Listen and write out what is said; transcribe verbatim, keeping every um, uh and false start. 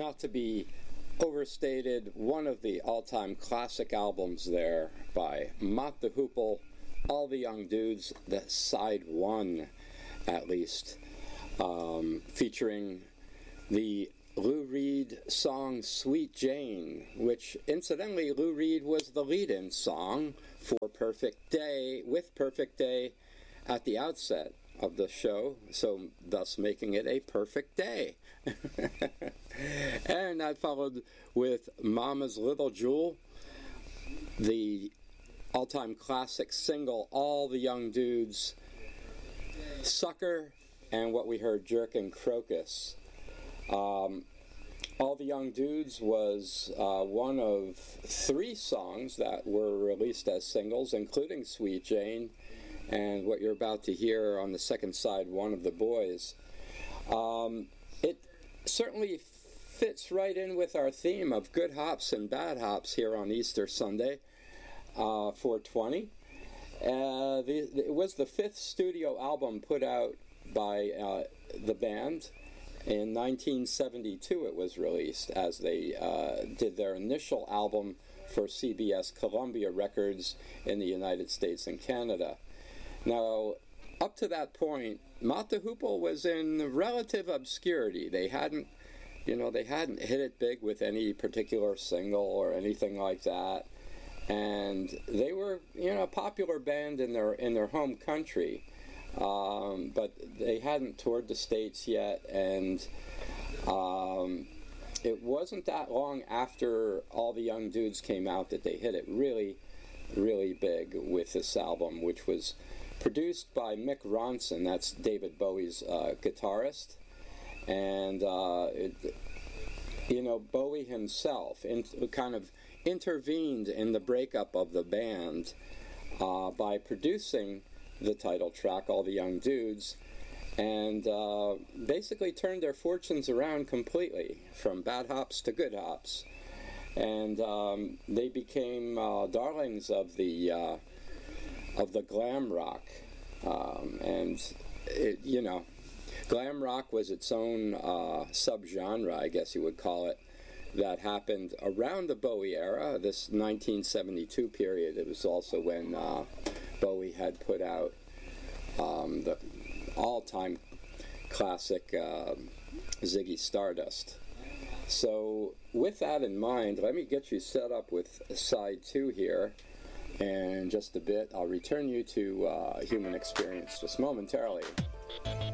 not to be overstated, one of the all-time classic albums there by Mott the Hoople, All the Young Dudes, the side one at least, um, featuring the Lou Reed song Sweet Jane, which incidentally Lou Reed was the lead-in song for Perfect Day, with Perfect Day at the outset of the show, so thus making it a perfect day. And that followed with Mama's Little Jewel, the all-time classic single, All the Young Dudes, Sucker, and what we heard, Jerk and Crocus. Um, All the Young Dudes was uh, one of three songs that were released as singles, including Sweet Jane, and what you're about to hear on the second side, One of the Boys. Um, it certainly fits right in with our theme of good hops and bad hops here on Easter Sunday, uh, four twenty. Uh, the, it was the fifth studio album put out by uh, the band. In nineteen seventy-two it was released, as they uh, did their initial album for C B S Columbia Records in the United States and Canada. Now, up to that point, Mott the Hoople was in relative obscurity. They hadn't, you know, they hadn't hit it big with any particular single or anything like that, and they were, you know, a popular band in their in their home country, um, but they hadn't toured the States yet, and um, it wasn't that long after All the Young Dudes came out that they hit it really, really big with this album, which was produced by Mick Ronson, that's David Bowie's uh, guitarist, and uh, it, you know, Bowie himself in, kind of intervened in the breakup of the band uh, by producing the title track, All the Young Dudes, and uh, basically turned their fortunes around completely, from bad hops to good hops, and um, they became uh, darlings of the uh, of the glam rock, um, and it, you know, glam rock was its own uh, subgenre, I guess you would call it, that happened around the Bowie era, this nineteen seventy-two period. It was also when uh, Bowie had put out um, the all-time classic uh, Ziggy Stardust. So with that in mind, let me get you set up with side two here. And in just a bit, I'll return you to uh, Human Experience just momentarily.